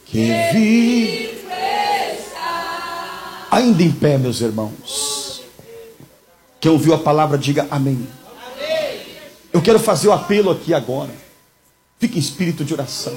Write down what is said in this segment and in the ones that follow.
que vivo está. Ainda em pé, meus irmãos. Quem ouviu a palavra, diga amém. Eu quero fazer o apelo aqui agora. Fique em espírito de oração.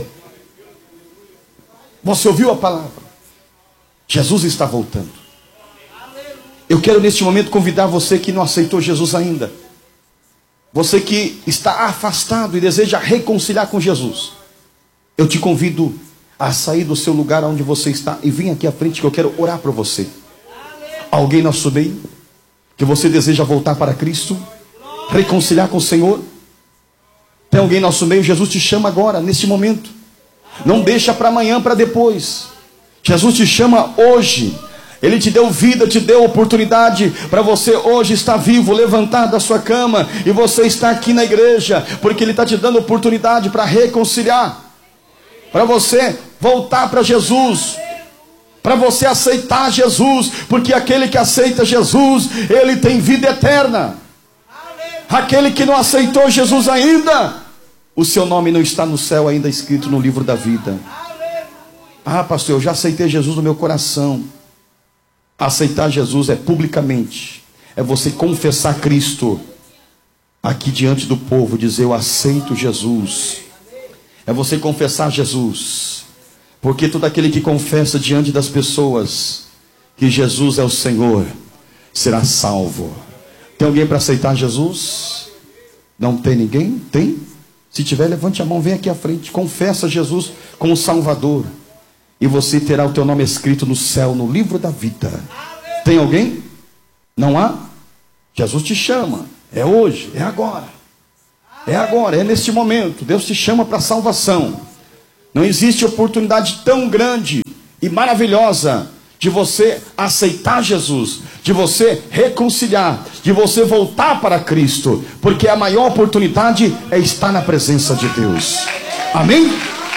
Você ouviu a palavra? Jesus está voltando. Eu quero neste momento convidar você que não aceitou Jesus ainda. Você que está afastado e deseja reconciliar com Jesus. Eu te convido a sair do seu lugar onde você está e vir aqui à frente que eu quero orar por você. Alguém nosso meio que você deseja voltar para Cristo, reconciliar com o Senhor? Tem alguém nosso meio? Jesus te chama agora, neste momento. Não deixa para amanhã, para depois. Jesus te chama hoje. Ele te deu vida, te deu oportunidade para você hoje estar vivo, levantado da sua cama, e você está aqui na igreja, porque Ele está te dando oportunidade para reconciliar, para você voltar para Jesus, para você aceitar Jesus, porque aquele que aceita Jesus, ele tem vida eterna. Aquele que não aceitou Jesus ainda, o seu nome não está no céu ainda escrito no livro da vida. Ah, pastor, eu já aceitei Jesus no meu coração. Aceitar Jesus é publicamente, é você confessar Cristo aqui diante do povo, dizer eu aceito Jesus. É você confessar Jesus, porque todo aquele que confessa diante das pessoas que Jesus é o Senhor, será salvo. Tem alguém para aceitar Jesus? Não tem ninguém? Tem? Se tiver, levante a mão, vem aqui à frente, confessa Jesus como Salvador, e você terá o teu nome escrito no céu, no livro da vida. Tem alguém? Não há? Jesus te chama. É hoje, é agora. É agora, é neste momento. Deus te chama para a salvação. Não existe oportunidade tão grande e maravilhosa de você aceitar Jesus, de você reconciliar, de você voltar para Cristo, porque a maior oportunidade é estar na presença de Deus. Amém?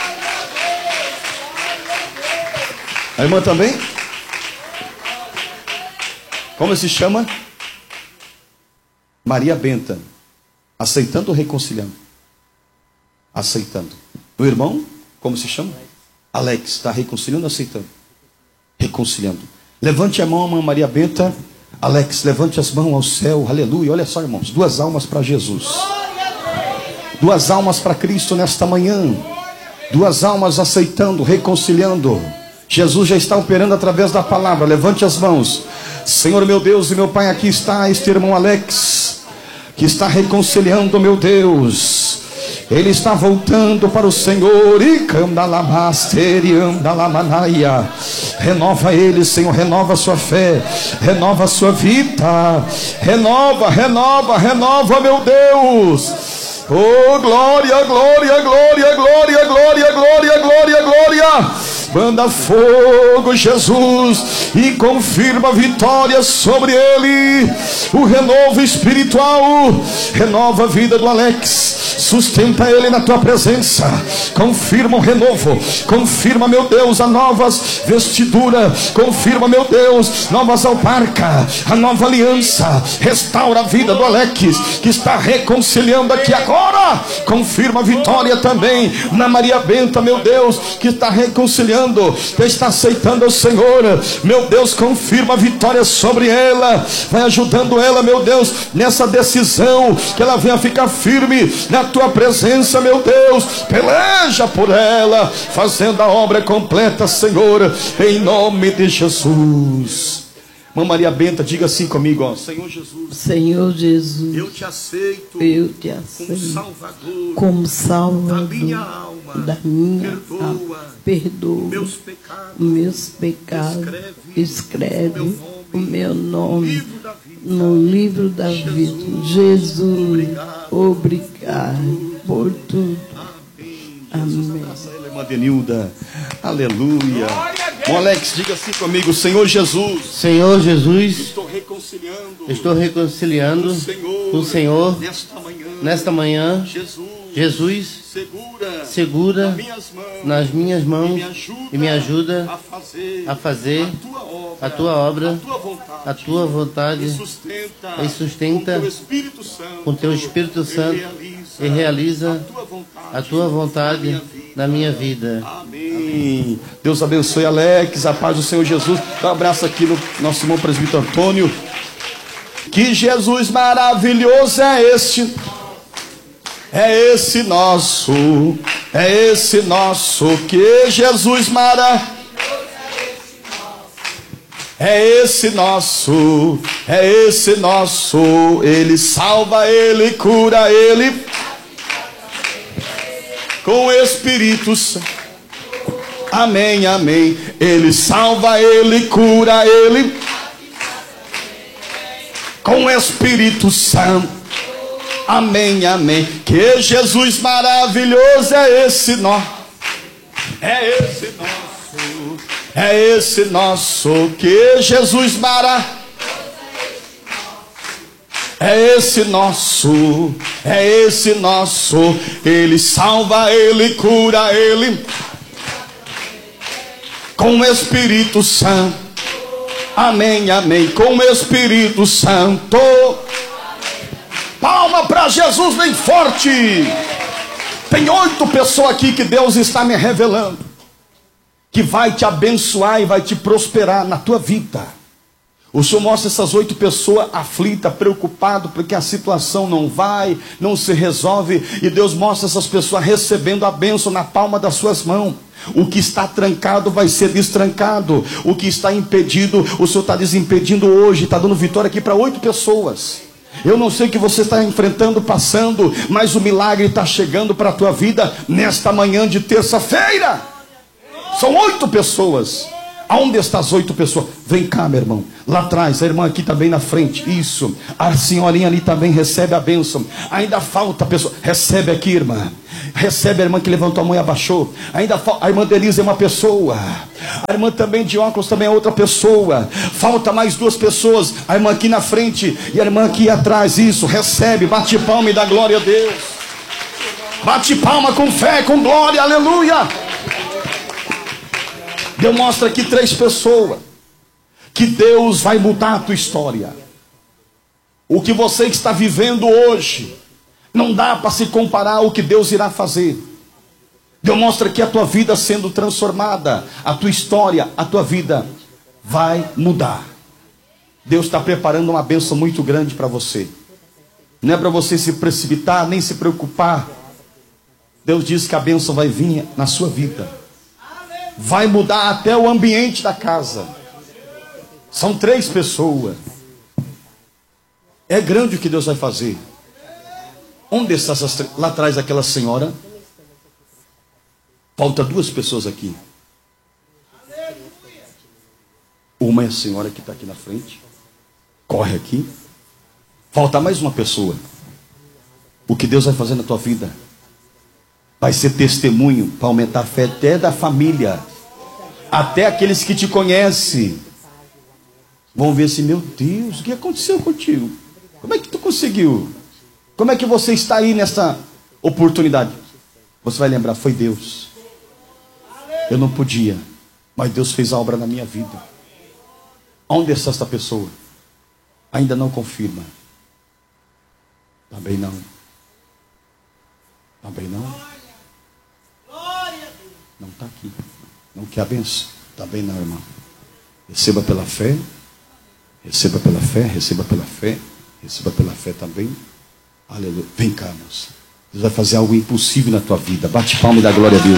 A irmã também? Como se chama? Maria Benta. Aceitando ou reconciliando? Aceitando. O irmão, como se chama? Alex. Está reconciliando ou aceitando? Reconciliando. Levante a mão, irmã Maria Benta. Alex, levante as mãos ao céu. Aleluia. Olha só, irmãos. 2 almas para Jesus. 2 almas para Cristo nesta manhã. 2 almas aceitando, reconciliando. Jesus já está operando através da palavra. Levante as mãos. Senhor meu Deus e meu Pai, aqui está este irmão Alex, que está reconciliando, meu Deus. Ele está voltando para o Senhor. Renova ele, Senhor, renova a sua fé, renova a sua vida. Renova, meu Deus. Oh, glória, glória, glória, glória, glória, glória, glória, glória. Manda fogo, Jesus, e confirma a vitória sobre ele. O renovo espiritual, renova a vida do Alex, sustenta ele na tua presença. Confirma o renovo, confirma, meu Deus, a novas vestiduras, confirma, meu Deus, novas alparcas, a nova aliança. Restaura a vida do Alex, que está reconciliando aqui agora. Confirma a vitória também na Maria Benta, meu Deus, que está reconciliando, que está aceitando o Senhor. Meu Deus, confirma a vitória sobre ela. Vai ajudando ela, meu Deus, nessa decisão, que ela venha ficar firme na tua presença, meu Deus. Peleja por ela, fazendo a obra completa, Senhor, em nome de Jesus. Mãe Maria Benta, diga assim comigo, ó. Senhor Jesus, Senhor Jesus, eu te aceito, como Salvador da minha alma. Perdoa meus pecados, escreve o meu nome no livro da vida. Jesus, obrigado por tudo. Amém. Irmã Denilda, aleluia. Bom, Alex, diga assim comigo, Senhor Jesus. Senhor Jesus, estou reconciliando com o Senhor nesta manhã. Jesus, segura nas minhas mãos e me ajuda a fazer a tua obra, a tua vontade, e sustenta com teu Espírito Santo e realiza a tua vontade na minha vida. Amém. Deus abençoe, Alex. A paz do Senhor Jesus. Dá um abraço aqui no nosso irmão presbítero Antônio. Que Jesus maravilhoso é este. É esse nosso. É esse nosso. Que Jesus maravilhoso. É esse nosso, é esse nosso, Ele salva, Ele cura, Ele com o Espírito Santo, amém, amém, Ele salva, Ele cura, Ele com o Espírito Santo, amém, amém, que Jesus maravilhoso é esse nosso, é esse nosso. É esse nosso, que Jesus maravilhoso. É esse nosso, é esse nosso. Ele salva, Ele cura, Ele com o Espírito Santo. Amém, amém. Com o Espírito Santo. Palma para Jesus bem forte. Tem 8 pessoas aqui que Deus está me revelando, que vai te abençoar e vai te prosperar na tua vida. O Senhor mostra essas 8 pessoas aflitas, preocupadas, porque a situação não se resolve. E Deus mostra essas pessoas recebendo a bênção na palma das suas mãos. O que está trancado vai ser destrancado. O que está impedido, o Senhor está desimpedindo hoje. Está dando vitória aqui para 8 pessoas. Eu não sei o que você está enfrentando, passando, mas o milagre está chegando para a tua vida nesta manhã de terça-feira. São 8 pessoas. Aonde estão as 8 pessoas? Vem cá, meu irmão. Lá atrás, a irmã aqui também na frente. Isso. A senhorinha ali também recebe a bênção. Ainda falta pessoa. Recebe aqui, irmã. Recebe a irmã que levantou a mão e abaixou. Ainda falta. A irmã Denise é uma pessoa. A irmã também de óculos também é outra pessoa. Falta mais 2 pessoas. A irmã aqui na frente e a irmã aqui atrás. Isso. Recebe. Bate palma e dá glória a Deus. Bate palma com fé, com glória. Aleluia. Deus mostra aqui 3 pessoas que Deus vai mudar a tua história. O que você está vivendo hoje não dá para se comparar ao que Deus irá fazer. Deus mostra aqui a tua vida sendo transformada, a tua história, a tua vida vai mudar. Deus está preparando uma bênção muito grande para você. Não é para você se precipitar, nem se preocupar. Deus diz que a bênção vai vir na sua vida. Vai mudar até o ambiente da casa. São 3 pessoas. É grande o que Deus vai fazer. Onde está lá atrás aquela senhora? Falta 2 pessoas aqui. Uma é a senhora que está aqui na frente. Corre aqui. Falta mais uma pessoa. O que Deus vai fazer na tua vida vai ser testemunho para aumentar a fé até da família. Até aqueles que te conhecem vão ver assim: meu Deus, o que aconteceu contigo? Como é que tu conseguiu? Como é que você está aí nessa oportunidade? Você vai lembrar: foi Deus. Eu não podia, mas Deus fez a obra na minha vida. Onde está esta pessoa? Ainda não confirma. Também não. Também não. Não está aqui. Não quer a benção? Também não, irmão. Receba pela fé. Receba pela fé. Receba pela fé. Receba pela fé também. Aleluia. Vem cá, moça. Deus vai fazer algo impossível na tua vida. Bate palma e dá glória a Deus.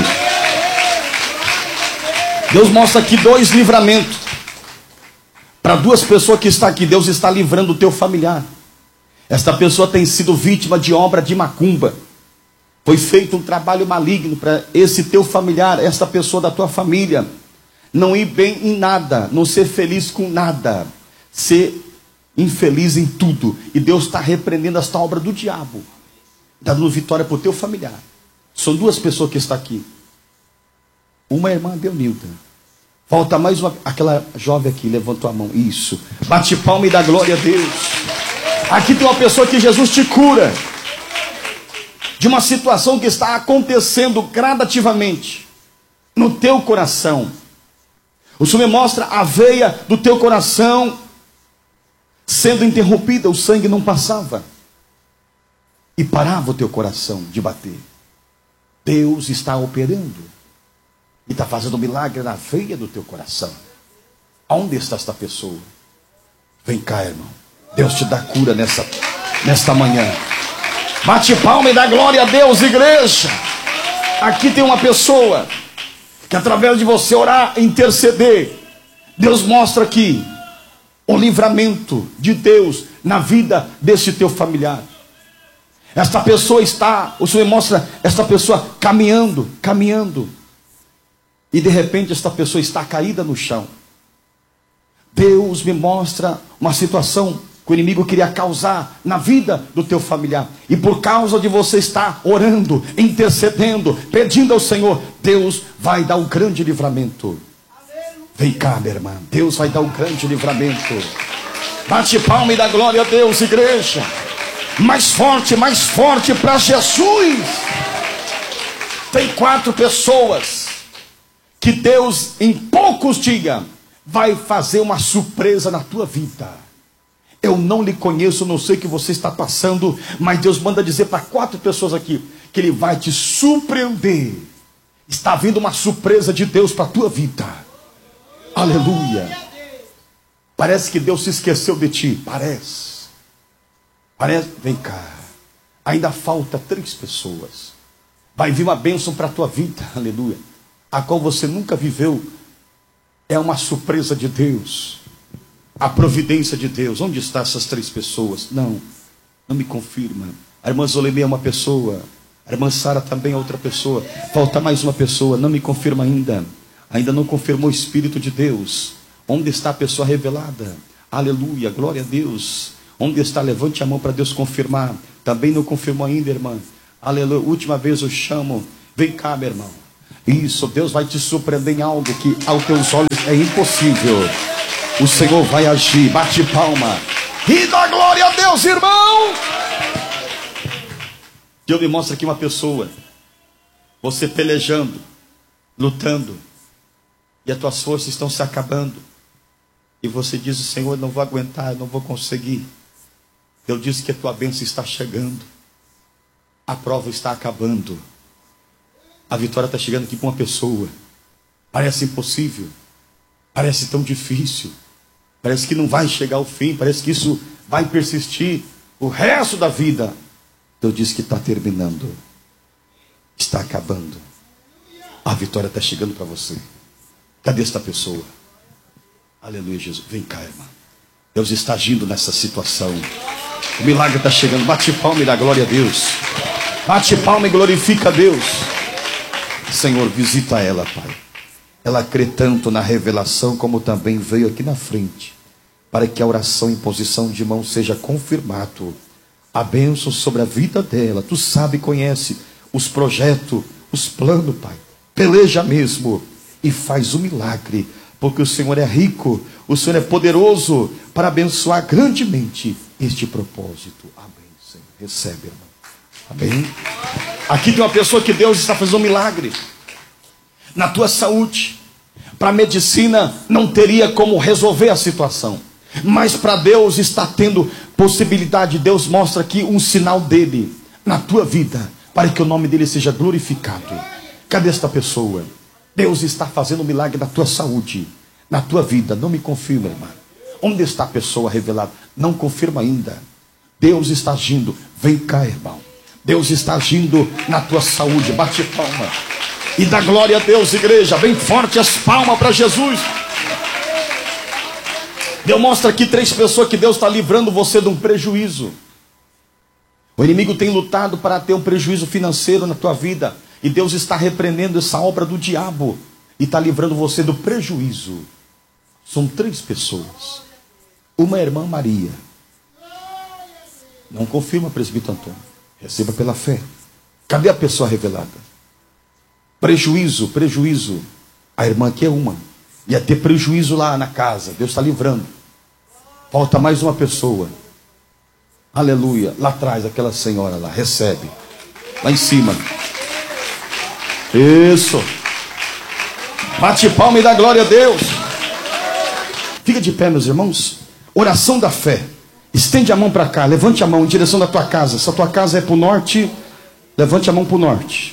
Deus mostra aqui 2 livramentos. Para 2 pessoas que estão aqui. Deus está livrando o teu familiar. Esta pessoa tem sido vítima de obra de macumba. Foi feito um trabalho maligno para esse teu familiar, esta pessoa da tua família, não ir bem em nada, não ser feliz com nada, ser infeliz em tudo. E Deus está repreendendo esta obra do diabo, dando vitória para o teu familiar. São 2 pessoas que estão aqui. Uma é a irmã Deonilda. Falta mais uma, aquela jovem aqui, levantou a mão. Isso. Bate palma e dá glória a Deus. Aqui tem uma pessoa que Jesus te cura de uma situação que está acontecendo gradativamente no teu coração. O Senhor me mostra a veia do teu coração sendo interrompida, o sangue não passava e parava o teu coração de bater. Deus está operando. e está fazendo um milagre na veia do teu coração. Aonde está esta pessoa? Vem cá, irmão. Deus te dá cura nesta manhã. Bate palma e dá glória a Deus, igreja. Aqui tem uma pessoa que através de você orar, interceder, Deus mostra aqui o livramento de Deus na vida desse teu familiar. Esta pessoa está, o Senhor mostra esta pessoa caminhando, e de repente esta pessoa está caída no chão. Deus me mostra uma situação que o inimigo queria causar na vida do teu familiar, e por causa de você estar orando, intercedendo, pedindo ao Senhor, Deus vai dar um grande livramento. Vem cá, minha irmã, Deus vai dar um grande livramento. Bate palma e dá glória a Deus, igreja. Mais forte para Jesus. Tem 4 pessoas que Deus em poucos dias vai fazer uma surpresa na tua vida. Eu não lhe conheço, não sei o que você está passando, mas Deus manda dizer para 4 pessoas aqui que Ele vai te surpreender. Está vindo uma surpresa de Deus para a tua vida. Aleluia. Parece que Deus se esqueceu de ti. Parece. Vem cá. Ainda falta 3 pessoas. Vai vir uma bênção para a tua vida. Aleluia. A qual você nunca viveu. É uma surpresa de Deus. A providência de Deus. Onde estão essas 3 pessoas? Não me confirma. A irmã Zolemê é uma pessoa. A irmã Sara também é outra pessoa. Falta mais uma pessoa. Não me confirma ainda. Ainda não confirmou o Espírito de Deus. Onde está a pessoa revelada? Aleluia, glória a Deus. Onde está? Levante a mão para Deus confirmar. Também não confirmou ainda, irmã. Aleluia, última vez eu chamo. Vem cá, meu irmão. Isso, Deus vai te surpreender em algo que aos teus olhos é impossível. O Senhor vai agir. Bate palma e dá glória a Deus, irmão. Deus me mostra aqui uma pessoa. Você pelejando, lutando, e as tuas forças estão se acabando. E você diz: Senhor, eu não vou aguentar, eu não vou conseguir. Deus diz que a tua bênção está chegando. A prova está acabando. A vitória está chegando aqui com uma pessoa. Parece impossível. Parece tão difícil. Parece que não vai chegar ao fim. Parece que isso vai persistir o resto da vida. Deus diz que está terminando. Está acabando. A vitória está chegando para você. Cadê esta pessoa? Aleluia, Jesus. Vem cá, irmã. Deus está agindo nessa situação. O milagre está chegando. Bate palma e dá glória a Deus. Bate palma e glorifica a Deus. Senhor, visita ela, Pai. Ela crê tanto na revelação, como também veio aqui na frente, para que a oração em posição de mão seja confirmado. A bênção sobre a vida dela. Tu sabe, conhece os projetos, os planos, Pai. Peleja mesmo e faz um milagre, porque o Senhor é rico, o Senhor é poderoso para abençoar grandemente este propósito. Amém, Senhor. Recebe, irmão. Amém. Aqui tem uma pessoa que Deus está fazendo um milagre na tua saúde. Para a medicina não teria como resolver a situação, mas para Deus está tendo possibilidade. Deus mostra aqui um sinal dele na tua vida, para que o nome dele seja glorificado. Cadê esta pessoa? Deus está fazendo um milagre na tua saúde, na tua vida. Não me confirma, irmã. Onde está a pessoa revelada? Não confirma ainda. Deus está agindo. Vem cá, irmão. Deus está agindo na tua saúde. Bate palma e dá glória a Deus, igreja. Bem forte as palmas para Jesus. Deus mostra aqui 3 pessoas que Deus está livrando você de um prejuízo. O inimigo tem lutado para ter um prejuízo financeiro na tua vida, e Deus está repreendendo essa obra do diabo e está livrando você do prejuízo. São 3 pessoas. Uma é a irmã Maria. Não confirma, presbítero Antônio. Receba pela fé. Cadê a pessoa revelada? Prejuízo. A irmã aqui é uma. Ia ter prejuízo lá na casa. Deus está livrando. Falta mais uma pessoa. Aleluia. Lá atrás, aquela senhora lá. Recebe. Lá em cima. Isso. Bate palma e dá glória a Deus. Fica de pé, meus irmãos. Oração da fé. Estende a mão para cá. Levante a mão em direção da tua casa. Se a tua casa é para o norte, levante a mão para o norte.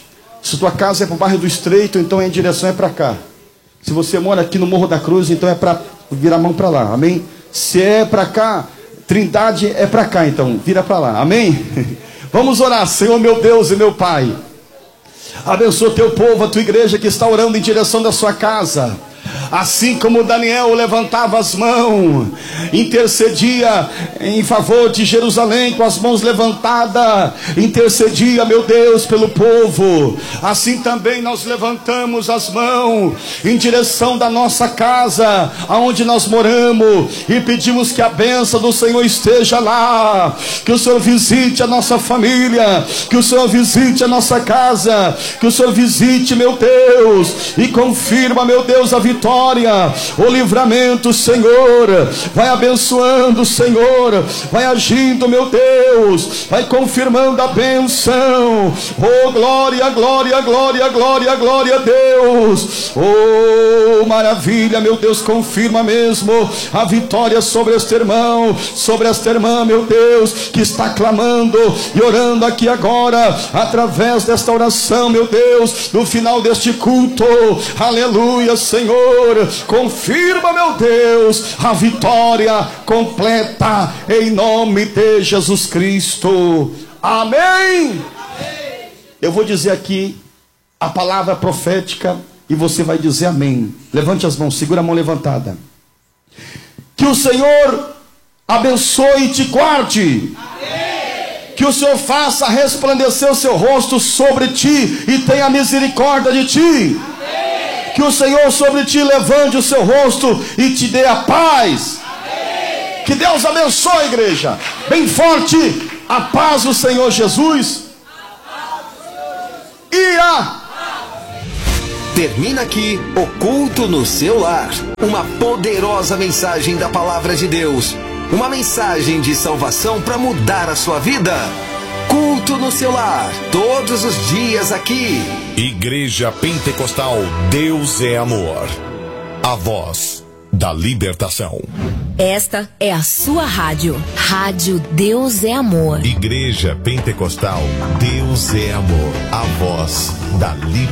Se tua casa é para o bairro do Estreito, então a direção é para cá. Se você mora aqui no Morro da Cruz, então é para virar a mão para lá, amém? Se é para cá, Trindade é para cá, então vira para lá, amém? Vamos orar. Senhor meu Deus e meu Pai, abençoa teu povo, a tua igreja que está orando em direção da sua casa. Assim como Daniel levantava as mãos, intercedia em favor de Jerusalém com as mãos levantadas, intercedia, meu Deus, pelo povo. Assim também nós levantamos as mãos em direção da nossa casa, aonde nós moramos, e pedimos que a bênção do Senhor esteja lá, que o Senhor visite a nossa família, que o Senhor visite a nossa casa, que o Senhor visite, meu Deus, e confirma, meu Deus, a vitória, o livramento, Senhor. Vai abençoando, Senhor, vai agindo, meu Deus, vai confirmando a bênção. Oh, glória, glória, glória, glória, glória a Deus. Oh, maravilha, meu Deus, confirma mesmo a vitória sobre este irmão, sobre esta irmã, meu Deus, que está clamando e orando aqui agora, através desta oração, meu Deus, no final deste culto. Aleluia, Senhor, confirma, meu Deus, a vitória completa em nome de Jesus Cristo. Amém. Eu vou dizer aqui a palavra profética e você vai dizer amém. Levante as mãos, segura a mão levantada. Que o Senhor abençoe e te guarde. Que o Senhor faça resplandecer o seu rosto sobre ti e tenha misericórdia de ti. Que o Senhor sobre ti levante o seu rosto e te dê a paz. Amém. Que Deus abençoe, igreja. Bem forte, a paz do Senhor Jesus. E a... Termina aqui o culto no seu lar. Uma poderosa mensagem da palavra de Deus. Uma mensagem de salvação para mudar a sua vida. Culto no seu lar, todos os dias aqui. Igreja Pentecostal Deus é Amor. A voz da libertação. Esta é a sua rádio. Rádio Deus é Amor. Igreja Pentecostal Deus é Amor. A voz da libertação.